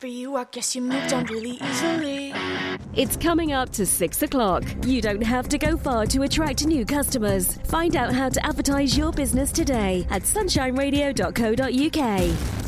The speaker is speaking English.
for you. I guess you moved on really easily. It's coming up to 6 o'clock. You don't have to go far to attract new customers. Find out how to advertise your business today at sunshineradio.co.uk.